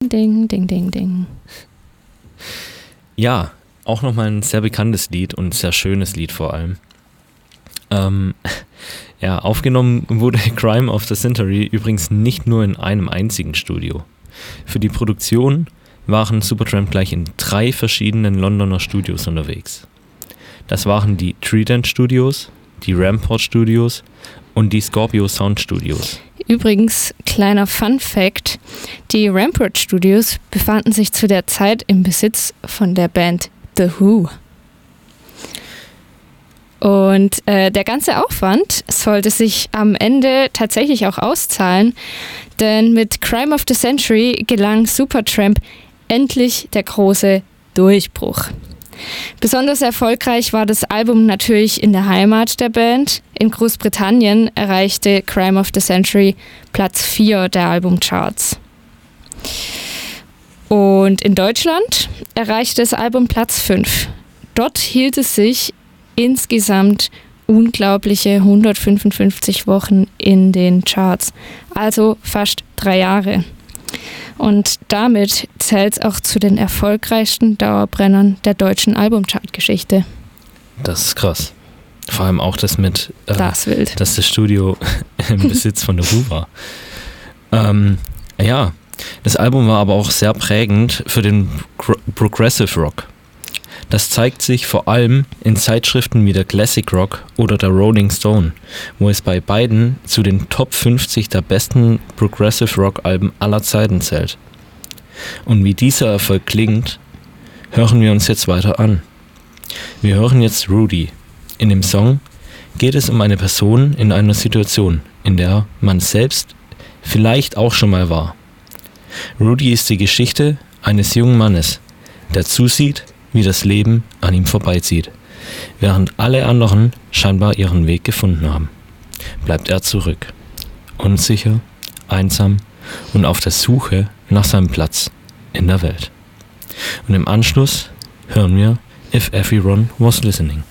ding, ding, ding, ding. Ja, auch nochmal ein sehr bekanntes Lied und sehr schönes Lied vor allem. Aufgenommen wurde Crime of the Century übrigens nicht nur in einem einzigen Studio. Für die Produktion waren Supertramp gleich in 3 verschiedenen Londoner Studios unterwegs. Das waren die Trident Studios, die Rampart Studios und die Scorpio Sound Studios. Übrigens, kleiner Fun-Fact, die Rampart Studios befanden sich zu der Zeit im Besitz von der Band The Who. Und der ganze Aufwand sollte sich am Ende tatsächlich auch auszahlen, denn mit Crime of the Century gelang Supertramp endlich der große Durchbruch. Besonders erfolgreich war das Album natürlich in der Heimat der Band. In Großbritannien erreichte Crime of the Century Platz 4 der Albumcharts. Und in Deutschland erreichte das Album Platz 5. Dort hielt es sich insgesamt unglaubliche 155 Wochen in den Charts, also fast 3 Jahre. Und damit zählt es auch zu den erfolgreichsten Dauerbrennern der deutschen Albumchartgeschichte. Das ist krass. Vor allem auch das mit, das wild. Dass das Studio im Besitz von The Who war. Das Album war aber auch sehr prägend für den Progressive Rock. Das zeigt sich vor allem in Zeitschriften wie der Classic Rock oder der Rolling Stone, wo es bei beiden zu den Top 50 der besten Progressive Rock Alben aller Zeiten zählt. Und wie dieser Erfolg klingt, hören wir uns jetzt weiter an. Wir hören jetzt Rudy. In dem Song geht es um eine Person in einer Situation, in der man selbst vielleicht auch schon mal war. Rudy ist die Geschichte eines jungen Mannes, der zusieht, wie das Leben an ihm vorbeizieht. Während alle anderen scheinbar ihren Weg gefunden haben, bleibt er zurück. Unsicher, einsam und auf der Suche nach seinem Platz in der Welt. Und im Anschluss hören wir If Everyone Was Listening.